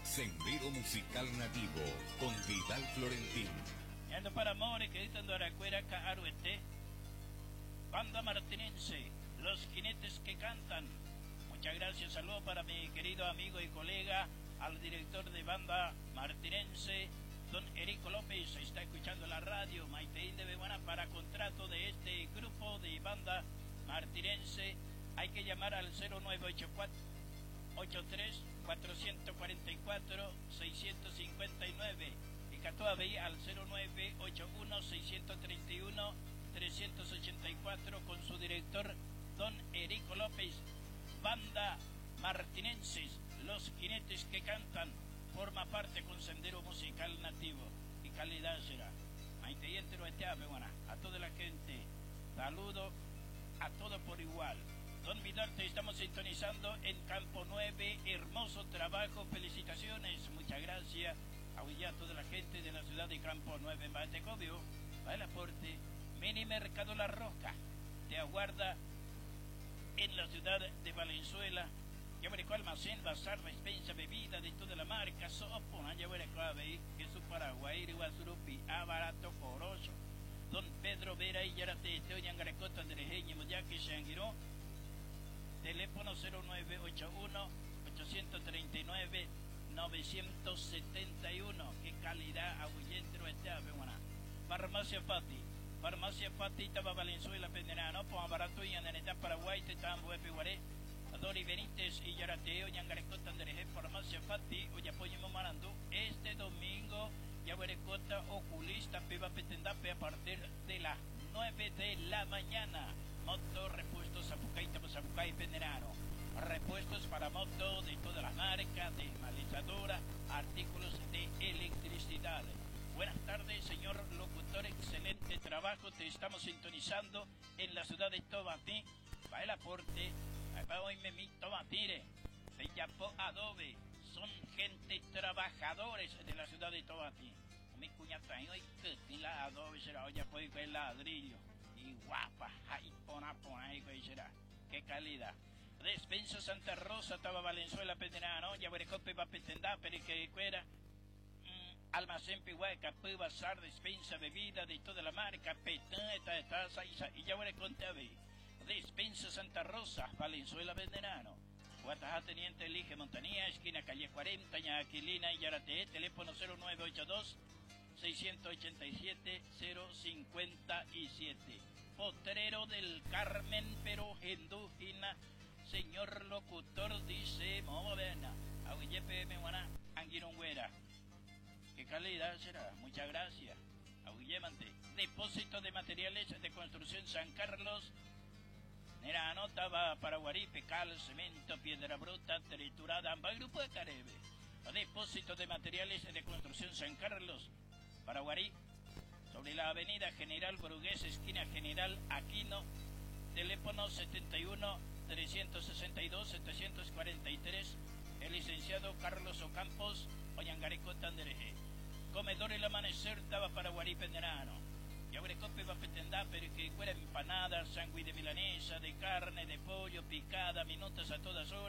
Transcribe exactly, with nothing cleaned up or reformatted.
Sendero Musical Nativo con Vidal Florentín. Yendo para More, que dicen Doracuera, Caruete, Banda Martinense, los jinetes que cantan. Muchas gracias, saludo para mi querido amigo y colega, al director de Banda Martinense, don Erico López. Está escuchando la radio Maiteín de Bebuana. Para contrato de este grupo de Banda Martinense hay que llamar al cero nueve ocho cuatro ocho tres cuatro cuatro cuatro seis cinco nueve y Catuabe al cero nueve ocho uno seis tres uno tres ocho cuatro con su director don Erico López. Banda Martinenses, los jinetes que cantan, forma parte con Sendero Musical Nativo y calidad será. Maite y entero a toda la gente, saludo a todo por igual. Don Vidarte, estamos sintonizando en Campo nueve, hermoso trabajo, felicitaciones, muchas gracias a toda la gente de la ciudad de Campo nueve en Batecobio, para el aporte. Mini Mercado La Roca te aguarda en la ciudad de Valenzuela. Ya veré cuál almacén, bazar, despensa, bebida de toda la marca, sopo, ya veré cuál que su Paraguay, Guasurupi, a barato, coroso. Don Pedro Vera y Yarate, este oñan Garecota de Rejeño, Moyaque, Shangiro. Teléfono cero nueve ocho uno ocho tres nueve nueve siete uno. Qué calidad, ahuyentro este ave, buena. Farmacia Fati. Farmacia Fati, estaba Valenzuela, Penderano, Poma Barato y Andaneta, Paraguay, Tetambo, Epiguaré. Dori Benítez y Yarateo, Yangarecota, Andereje, Farmacia Fati, Oyapoño Marandú. Este domingo, Yaguarecota, Oculista, Peba Petendape, a partir de las nueve de la mañana. Moto, repuestos, Zapucay, Zapucay, Penderano. Repuestos para moto de todas las marcas, desmalizadora, artículos de electricidad. Buenas tardes, señor locutor, excelente trabajo. Te estamos sintonizando en la ciudad de Tobatí. Para el aporte, para hoy me mito Batire, Bellapó Adobe, son gente trabajadores de la ciudad de Tobatí. Mi cuñata, hoy que la Adobe será, hoy ya puede ver ladrillo. Y guapa, ahí pona, pona, ahí será. Qué calidad. Despensa Santa Rosa, estaba Valenzuela, Penderano, ya veré cope va petendá, pero que fuera. Almacén Pihuaca, P, bazar, despensa, bebida de toda la marca, peteta, taza y ya veré contabe. Despensa Santa Rosa, Valenzuela, Penderano. Guatajá, Teniente Elige Montanía, esquina calle cuarenta, Ñaquilina y Yarate, teléfono cero nueve ocho dos seis ocho siete cero cinco siete. Potrero del Carmen, pero endúgina. Señor locutor dice, Movena, Aguillepe Meguana, Anguirongüera. ¿Qué calidad será? Muchas gracias. Aguillemante. Depósito de materiales de construcción San Carlos. Nera anota va para Guaripe, cal, cemento, piedra bruta, triturada, ambas grupo de Carebe. Depósito de materiales de construcción San Carlos. Paraguarí, sobre la avenida General Brugués, esquina General Aquino, teléfono setenta y uno, trescientos sesenta y dos, setecientos cuarenta y tres, el licenciado Carlos Ocampos, Oñangareco Tandereje. Comedor El Amanecer, daba Paraguarí, Penderano. Y ahora cope va a petendar, pero que fuera empanada, sándwich de milanesa, de carne, de pollo, picada, minutas a todas horas.